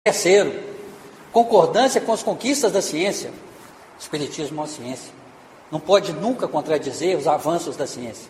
Terceiro, concordância com as conquistas da ciência. O espiritismo é uma ciência. Não pode nunca contradizer os avanços da ciência.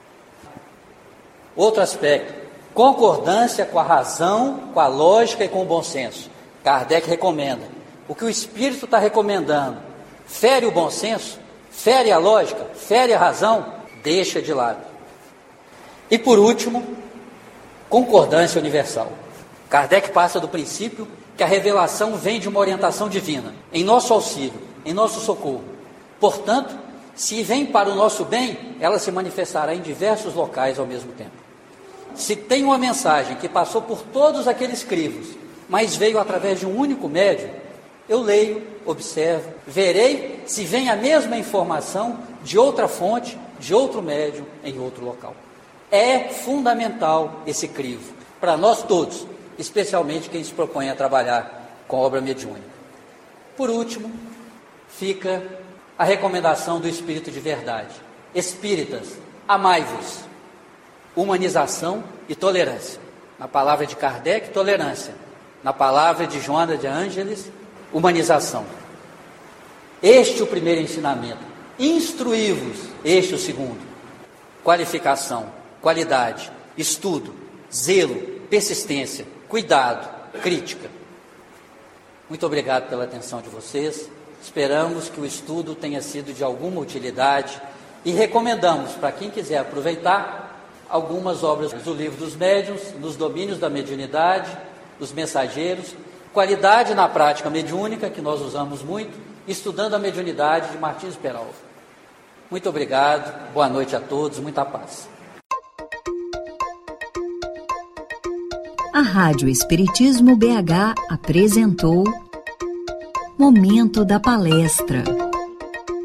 Outro aspecto, concordância com a razão, com a lógica e com o bom senso. Kardec recomenda. O que o espírito está recomendando fere o bom senso, fere a lógica, fere a razão, deixa de lado. E por último, concordância universal. Kardec passa do princípio que a revelação vem de uma orientação divina, em nosso auxílio, em nosso socorro. Portanto, se vem para o nosso bem, ela se manifestará em diversos locais ao mesmo tempo. Se tem uma mensagem que passou por todos aqueles crivos, mas veio através de um único médium, eu leio, observo, verei se vem a mesma informação de outra fonte, de outro médium, em outro local. É fundamental esse crivo, para nós todos, especialmente quem se propõe a trabalhar com obra mediúnica. Por último, fica a recomendação do Espírito de Verdade. Espíritas, amai-vos. Humanização e tolerância. Na palavra de Kardec, tolerância. Na palavra de Joana de Ângeles, humanização. Este é o primeiro ensinamento. Instruí-vos. Este é o segundo. Qualificação, qualidade, estudo, zelo, persistência, cuidado, crítica. Muito obrigado pela atenção de vocês. Esperamos que o estudo tenha sido de alguma utilidade e recomendamos, para quem quiser aproveitar, algumas obras do Livro dos Médiuns, nos domínios da mediunidade, dos mensageiros, Qualidade na Prática Mediúnica, que nós usamos muito, Estudando a Mediunidade, de Martins Peralva. Muito obrigado, boa noite a todos, muita paz. A Rádio Espiritismo BH apresentou Momento da Palestra.